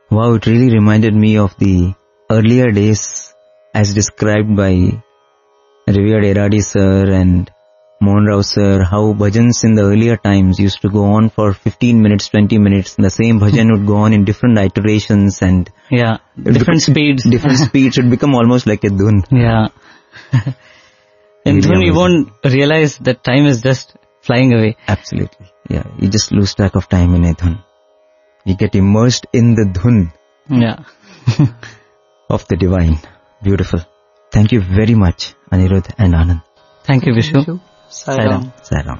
Wow, it really reminded me of the earlier days as described by revered Iradi sir and Mohan Rao sir, how bhajans in the earlier times used to go on for 15 minutes, 20 minutes, and the same bhajan would go on in different iterations and different speeds. Different speeds would become almost like a dhun. Yeah. In dhun you won't realize that time is just flying away. Absolutely. Yeah, you just lose track of time in a dhun. You get immersed in the dhun of the divine. Beautiful. Thank you very much, Anirudh and Anand. Thank you, Vishu. Sai Ram. Sai Ram.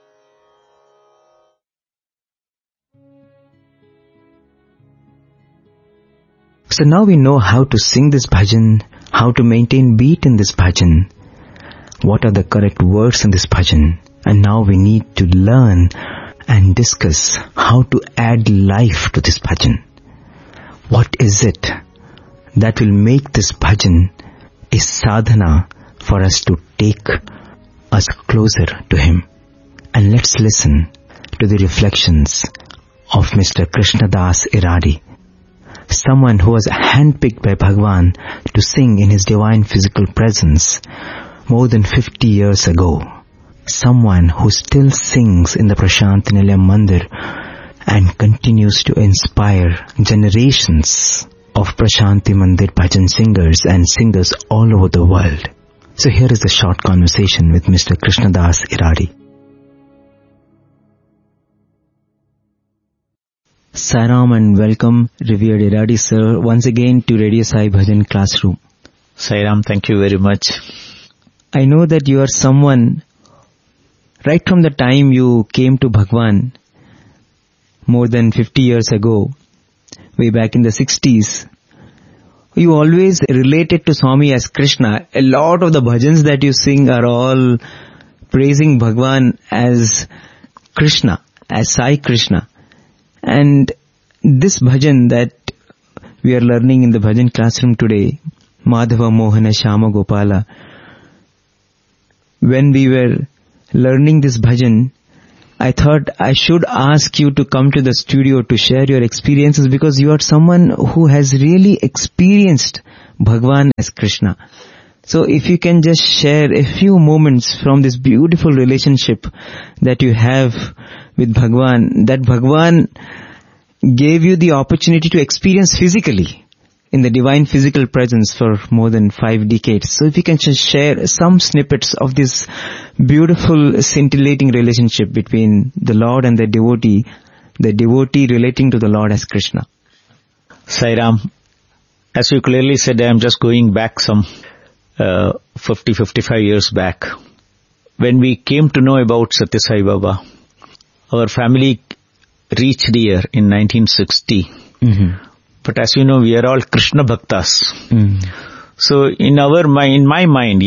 So now we know how to sing this bhajan, how to maintain beat in this bhajan, what are the correct words in this bhajan, and now we need to learn and discuss how to add life to this bhajan. What is it that will make this bhajan a sadhana for us to take us closer to Him? And let's listen to the reflections of Mr. Krishnadas Iradi, someone who was handpicked by Bhagwan to sing in His divine physical presence more than 50 years ago. Someone who still sings in the Prashant Nilayam Mandir and continues to inspire generations of Prashanti Mandir bhajan singers and singers all over the world. So here is a short conversation with Mr. Krishnadas Iradi. Sai Ram and welcome, revered Iradi sir, once again to Radio Sai Bhajan Classroom. Sai Ram, thank you very much. I know that you are someone, right from the time you came to Bhagwan, more than 50 years ago, way back in the 60s, you always related to Swami as Krishna. A lot of the bhajans that you sing are all praising Bhagwan as Krishna, as Sai Krishna. And this bhajan that we are learning in the bhajan classroom today, Madhava Mohana Shama Gopala, when we were learning this bhajan, I thought I should ask you to come to the studio to share your experiences, because you are someone who has really experienced Bhagwan as Krishna. So if you can just share a few moments from this beautiful relationship that you have with Bhagwan, that Bhagwan gave you the opportunity to experience physically in the divine physical presence for more than 5 decades. So if you can just share some snippets of this beautiful scintillating relationship between the Lord and the devotee relating to the Lord as Krishna. Sai Ram, as you clearly said, I am just going back some 50-55 years back. When we came to know about Satya Sai Baba, our family reached here in 1960. Mm-hmm. But as you know, we are all Krishna Bhaktas. Mm. So in my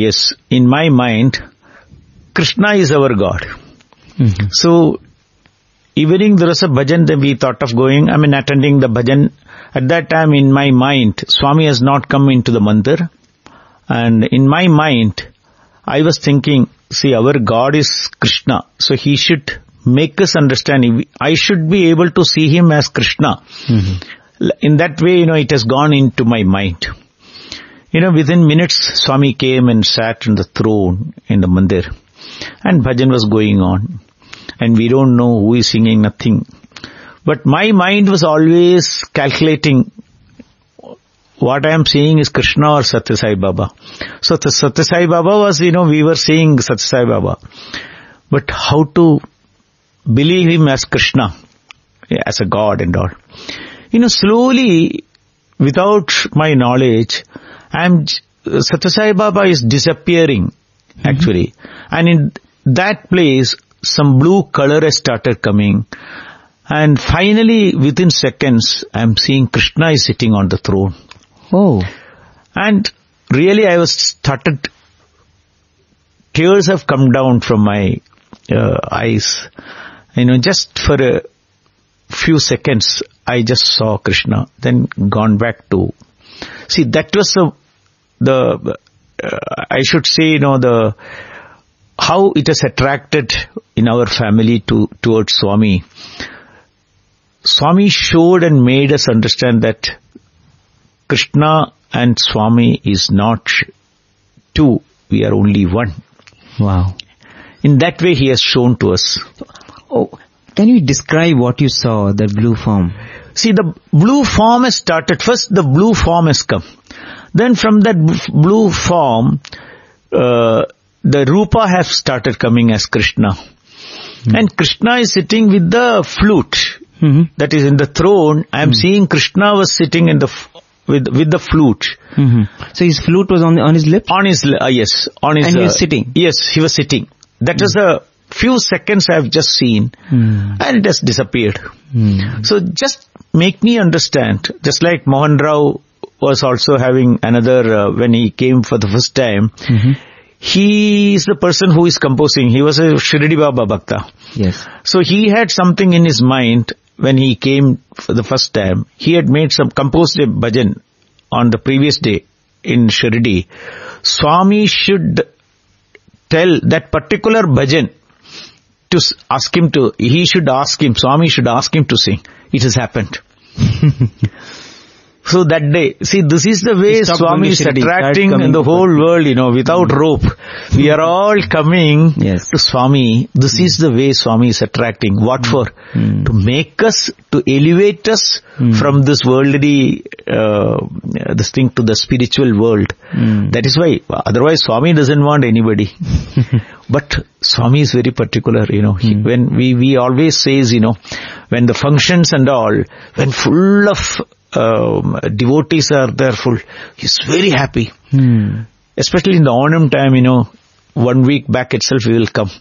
mind, Krishna is our God. Mm-hmm. So evening there was a bhajan that we thought of attending the bhajan. At that time in my mind, Swami has not come into the mandir. And in my mind, I was thinking, see, our God is Krishna. So He should make us understand. I should be able to see Him as Krishna. Mm-hmm. In that way, it has gone into my mind. Within minutes, Swami came and sat on the throne in the mandir. And bhajan was going on. And we don't know who is singing, nothing. But my mind was always calculating what I am seeing is Krishna or Satya Sai Baba. So the Satya Sai Baba was, we were seeing Satya Sai Baba. But how to believe Him as Krishna, as a God and all. Slowly, without my knowledge, Satya Sai Baba is disappearing, actually. Mm-hmm. And in that place, some blue color has started coming. And finally, within seconds, I am seeing Krishna is sitting on the throne. Oh. And really, tears have come down from my eyes. Just for a few seconds, I just saw Krishna, then gone back to... See, that was I should say, how it has attracted in our family towards Swami. Swami showed and made us understand that Krishna and Swami is not two, we are only one. Wow. In that way he has shown to us. Oh, can you describe what you saw, the blue form? See, the blue form has started. First the blue form has come. Then from that blue form, the Rupa have started coming as Krishna. And Krishna is sitting with the flute. That is in the throne. I am seeing Krishna was sitting in the with the flute. So his flute was on his lips? On his yes. On his, and he was sitting? Yes, he was sitting. That is a few seconds I have just seen. And it has disappeared. So just make me understand. Just like Mohan Rao was also having another, when he came for the first time, he is the person who is composing. He was a Shirdi Baba Bhakta. Yes. So he had something in his mind when he came for the first time. He had composed a bhajan on the previous day in Shirdi. Swami should tell that particular bhajan to ask him to, Swami should ask him to sing. It has happened. So that day, see, this is the way Swami is attracting in the whole world, without rope. We are all coming to Swami. This is the way Swami is attracting. What for? To make us, to elevate us from this worldly, this thing to the spiritual world. That is why, otherwise Swami doesn't want anybody. But Swami is very particular, when we always says, when the functions and all, when full of devotees are there full, he's very happy. Especially in the Onam time, 1 week back itself we will come.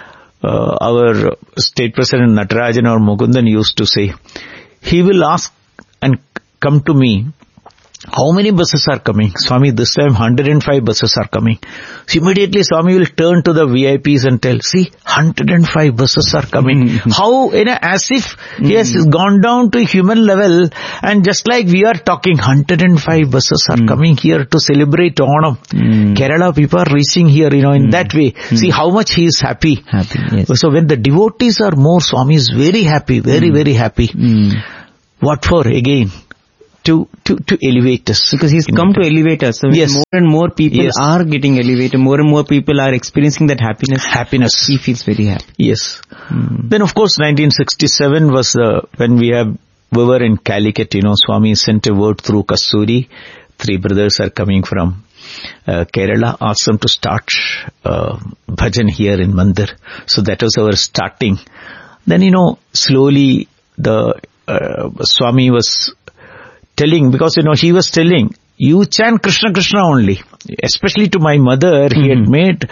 Our state president Natarajan or Mukundan used to say, he will ask and come to me, how many buses are coming? Swami, this time 105 buses are coming. So immediately Swami will turn to the VIPs and tell, see, 105 buses are coming. How, as if he has gone down to human level, and just like we are talking, 105 buses are coming here to celebrate Onam. Kerala people are reaching here, in that way. See how much he is happy. Yes. So when the devotees are more, Swami is very happy, very, very happy. What for? Again, to elevate us. Because he's come to elevate us. So more and more people are getting elevated, more and more people are experiencing that happiness. He feels very happy. Yes. Then of course 1967 was when we were in Calicut, Swami sent a word through Kasturi. 3 brothers are coming from Kerala, asked them to start bhajan here in Mandir. So that was our starting. Then, slowly the Swami was telling, because he was telling, you chant Krishna Krishna only. Especially to my mother, he had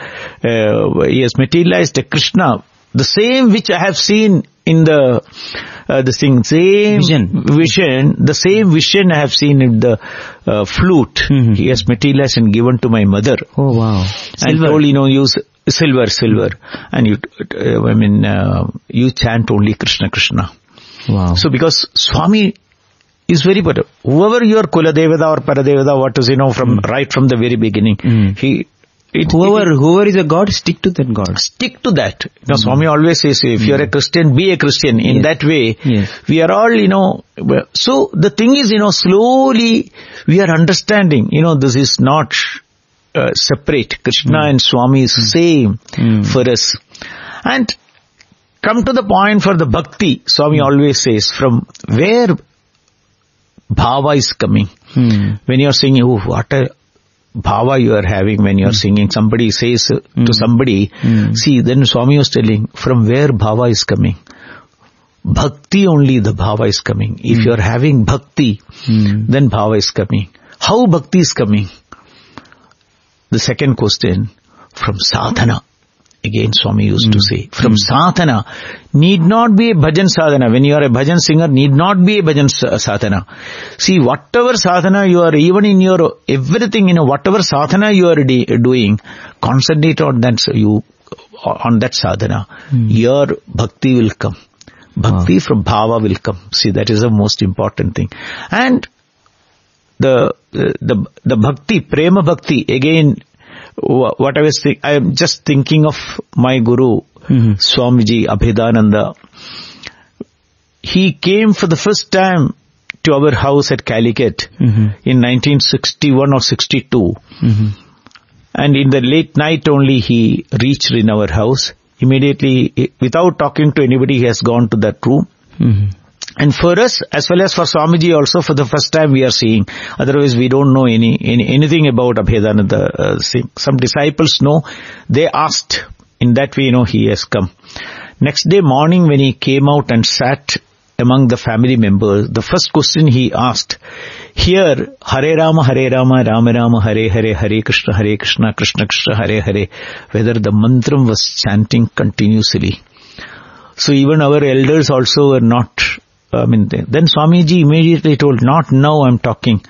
he has materialized a Krishna, the same which I have seen in the same vision, the same vision I have seen in the flute. He has materialized and given to my mother. Oh wow! And told, use silver, and you chant only Krishna Krishna. Wow! So because Swami is very better. Whoever your Kula Devada or Paradevada, what is, from right from the very beginning, whoever is a God, stick to that God. Stick to that. Swami always says, if you are a Christian, be a Christian. In that way, we are all, so the thing is, slowly we are understanding, this is not separate. Krishna and Swami is same for us. And come to the point for the bhakti, Swami always says, from where bhava is coming. When you are singing, what a bhava you are having when you are singing. Somebody says to somebody, see, then Swami was telling, from where bhava is coming. Bhakti only the bhava is coming. If you are having bhakti, then bhava is coming. How bhakti is coming? The second question, from sadhana. Again, Swami used to say, from sadhana, need not be a bhajan sadhana. When you are a bhajan singer, need not be a bhajan sadhana. See, whatever sadhana you are, even in your everything, whatever sadhana you are doing, concentrate on that sadhana. Your bhakti will come. Bhakti from bhava will come. See, that is the most important thing. And the bhakti, prema bhakti, again, what I am just thinking of my Guru, Swamiji Abhedananda. he came for the first time to our house at Calicut in 1961 or 62. And in the late night only he reached in our house. Immediately, without talking to anybody, he has gone to that room. And for us, as well as for Swamiji also, for the first time we are seeing. Otherwise, we don't know anything about Abhedananda. Some disciples know. They asked. In that way, he has come. Next day morning, when he came out and sat among the family members, the first question he asked, here, Hare Rama, Rama Rama, Hare Hare, Hare Krishna, Krishna Krishna, Hare Hare, whether the mantra was chanting continuously. So even our elders also were not, then Swamiji immediately told, not now I'm talking.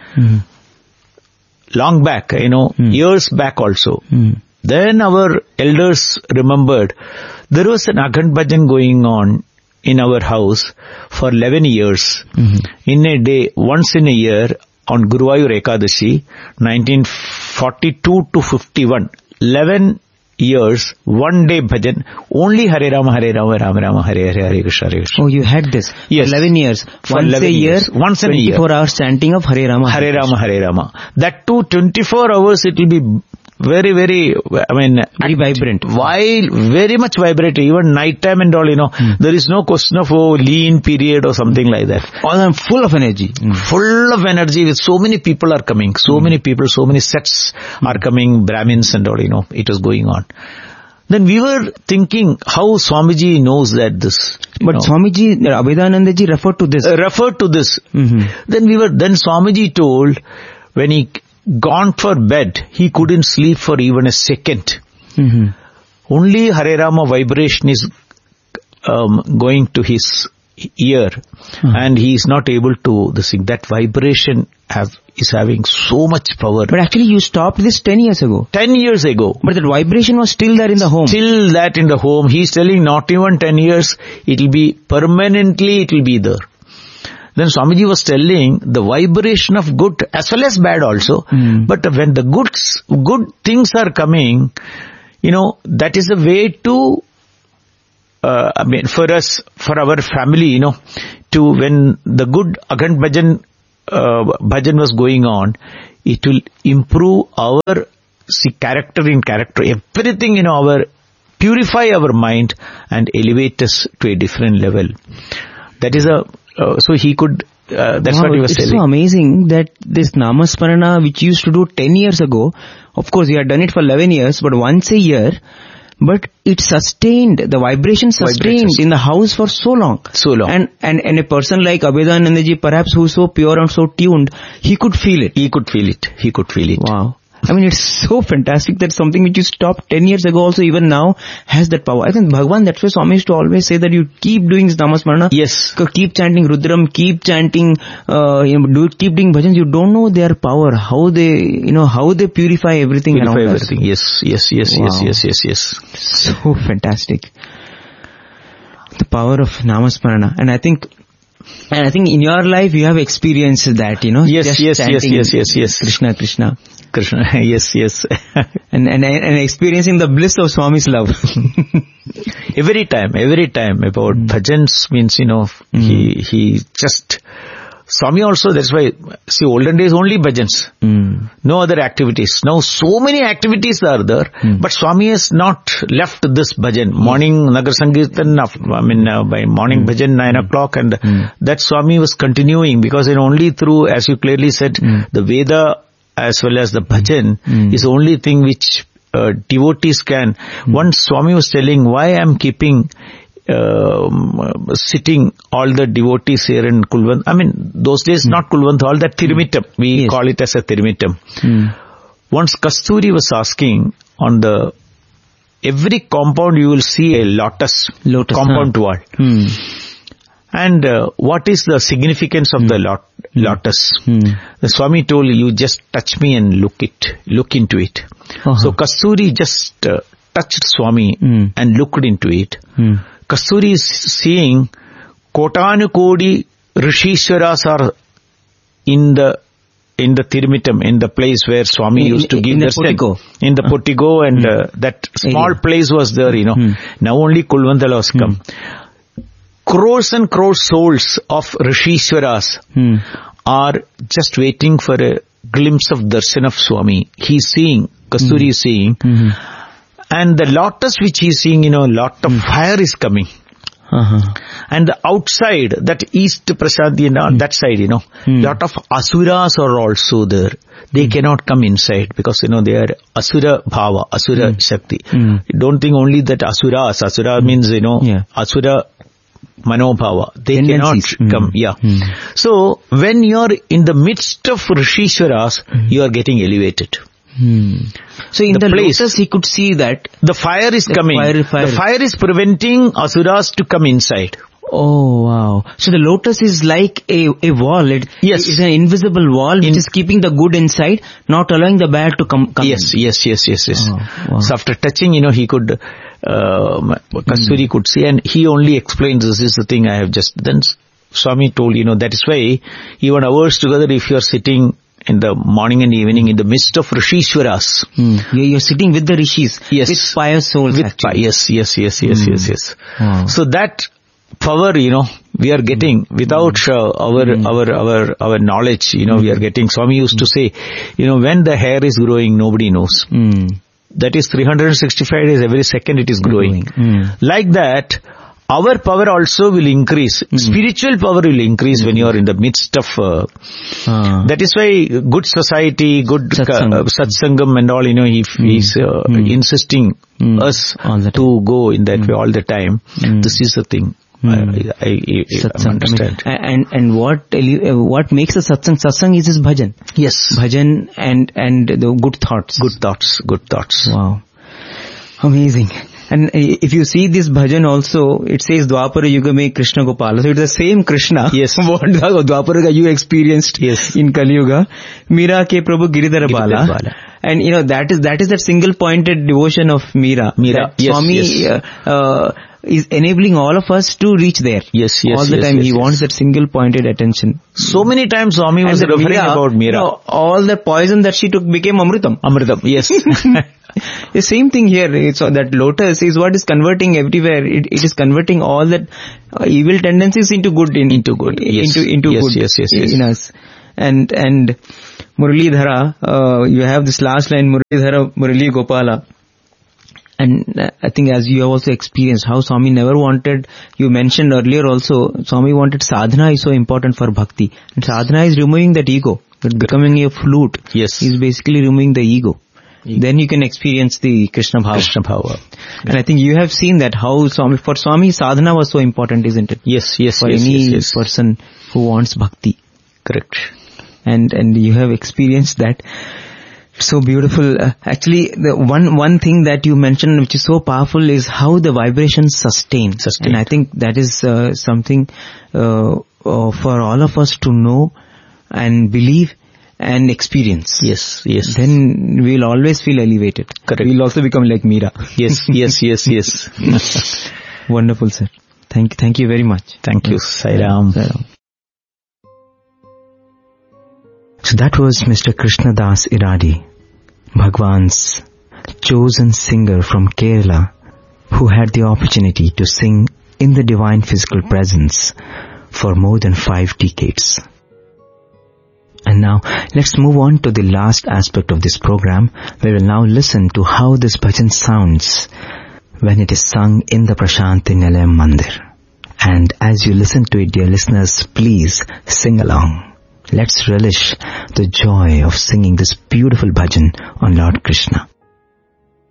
Long back, years back also. Then our elders remembered, there was an Akhand Bhajan going on in our house for 11 years. In a day, once in a year, on Guruvayur Ekadashi, 1942 to 51, 11 years, one day bhajan, only Hare Rama, Rama Rama, Hare Hare, Hare Krishna, Hare Krishna. Oh, you had this? Yes. 11 years. Once a year, 24 hours chanting of Hare Rama, Hare Rama, Hare Rama. That too, 24 hours it will be very, very, very vibrant. While very much vibrant, even night time and all, there is no question of lean period or something like that. All I'm full of energy. Full of energy with so many people are coming. So many people, so many sets are coming, Brahmins and all, it was going on. Then we were thinking how Swamiji knows that this. But Swamiji, Abhedanandaji referred to this. Then Swamiji told, when he gone for bed, he couldn't sleep for even a second. Only Hare Rama vibration is going to his ear, and he is not able to sing. That vibration is having so much power. But actually you stopped this 10 years ago. 10 years ago. But that vibration was still there in the home. Still that in the home. He's telling not even 10 years, it will be permanently, it will be there. Then Swamiji was telling the vibration of good as well as bad also. But when the good things are coming, that is a way to, for us, for our family, to when the good Akhand Bhajan was going on, it will improve our character in character. Everything, purify our mind and elevate us to a different level. That is so he could, that's what he was telling. It's so amazing that this Namasmarana, which you used to do 10 years ago, of course you had done it for 11 years, but once a year, but it sustained, the vibration sustained in the house for so long. And a person like Abhedanandaji, perhaps who is so pure and so tuned, he could feel it. He could feel it. Wow. It's so fantastic that something which you stopped 10 years ago also even now has that power. I think Bhagwan, that's why Swami used to always say that you keep doing this Namasmarana. Yes. Keep chanting Rudram, keep chanting, keep doing bhajans. You don't know their power, how they purify everything around us. Yes. So fantastic. The power of Namasmarana. And I think in your life you have experienced that, Yes. Krishna, yes. and experiencing the bliss of Swami's love. every time about bhajans means, he just, Swami also, that's why, olden days only bhajans. No other activities. Now so many activities are there, but Swami has not left this bhajan. Morning Nagar Sankirtan, by morning bhajan 9 o'clock, and that Swami was continuing, because only through, as you clearly said, the Veda as well as the bhajan is the only thing which devotees can. Once Swami was telling, why I am keeping sitting all the devotees here in Kulwant. Those days not Kulwant, all that Thirumittam. We call it as a Thirumittam. Once Kasturi was asking, on every compound you will see a lotus compound wall. And what is the significance of the lotus? The Swami told, you just touch me and look into it. So Kasturi just touched Swami and looked into it. Kasturi is seeing Kotanu Kodi Rishishwaras are in the Thirumittam, in the place where Swami used to give the portico. In the portico, and that small place was there, Now only Kulwantala has come. crores and crores souls of Rishishwaras are just waiting for a glimpse of darshan of Swami. He's seeing, Kasturi is seeing, and the lotus which he's seeing, lot of fire is coming. And the outside, that east Prasadhi and on that side, lot of asuras are also there. They cannot come inside because, they are asura bhava, asura shakti. Don't think only that asuras. Asura means, asura manobhava. They cannot come. So, when you are in the midst of Rishishwaras, you are getting elevated. So in the lotus he could see that the fire is coming. The fire is preventing asuras to come inside. Oh wow. So the lotus is like a wall. It's an invisible wall which is keeping the good inside, not allowing the bad to come yes, in. Yes. Oh, wow. So after touching, he could, Kasturi could see, and he only explains, this is the thing I have just done. Swami told, that is why even hours together, if you are sitting in the morning and evening in the midst of Rishishwaras. You're sitting with the Rishis. Yes. With pious souls. Yes. Wow. So that power, we are getting without our knowledge, we are getting. Swami used to say, when the hair is growing, nobody knows. That is 365 days, every second it is growing. Like that, our power also will increase. Spiritual power will increase when you are in the midst of... That is why good society, good satsangam and all, he's insisting us to go in that way all the time. This is the thing. I understand. And what makes a satsang? Satsang is his bhajan. Yes. Bhajan and the good thoughts. Good thoughts. Wow. Amazing. And if you see this bhajan also, it says Dwapara Yuga mein Krishna Gopala. So it's the same Krishna. Yes. What Dwapara you experienced in Kali Yuga. Meera ke Prabhu Giridhara Bala. And that is that single pointed devotion of Meera. Swami is enabling all of us to reach there. Yes. All the time he wants that single pointed attention. So many times Swami was referring about Meera. All the poison that she took became Amritam. Yes. The same thing here. So that lotus is what is converting everywhere. It is converting all that evil tendencies into good. Into good. In us. And Muralidhara, you have this last line, Muralidhara Murali Gopala. And I think as you have also experienced how Swami never wanted, you mentioned earlier also, Swami wanted sadhana is so important for bhakti. And sadhana is removing that ego. Becoming a flute. Yes. Is basically removing the ego. Then you can experience the Krishna Bhava. And I think you have seen that how for Swami sadhana was so important, isn't it? Yes. For any person who wants bhakti. Correct. And you have experienced that. So beautiful. Actually, the one thing that you mentioned which is so powerful is how the vibrations sustain. And I think that is something for all of us to know and believe and experience. Yes. Then we'll always feel elevated. Correct. We'll also become like Meera. Yes. Wonderful, sir. Thank you very much. Thank you. Sai Ram. So that was Mr. Krishnadas Iradi, Bhagwan's chosen singer from Kerala, who had the opportunity to sing in the divine physical presence for more than 5 decades. And now, let's move on to the last aspect of this program. We will now listen to how this bhajan sounds when it is sung in the Prashanti Nilayam Mandir. And as you listen to it, dear listeners, please sing along. Let's relish the joy of singing this beautiful bhajan on Lord Krishna.